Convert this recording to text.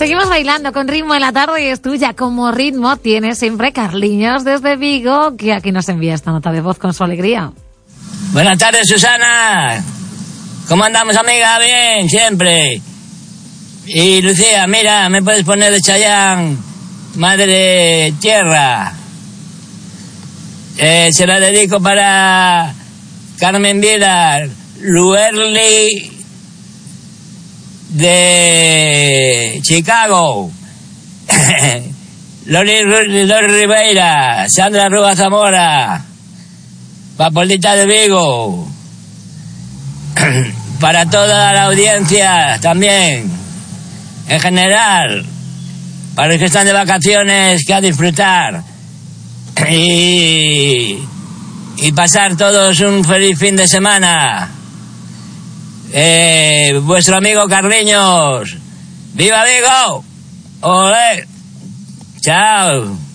Seguimos bailando con ritmo en la tarde y es tuya. Como ritmo tiene siempre Carliños desde Vigo, que aquí nos envía esta nota de voz con su alegría. Buenas tardes, Susana. ¿Cómo andamos, amiga? Bien, siempre. Y Lucía, mira, me puedes poner de Chayanne, Madre Tierra. Se la dedico para Carmen Vilar, Luerli de Chicago, Lori Ribeira, Sandra Rúa Zamora, Papolita de Vigo, para toda la audiencia también, en general, para los que están de vacaciones, que a disfrutar y pasar todos un feliz fin de semana. Vuestro amigo Carliños. ¡Viva Vigo! ¡Olé! ¡Chao!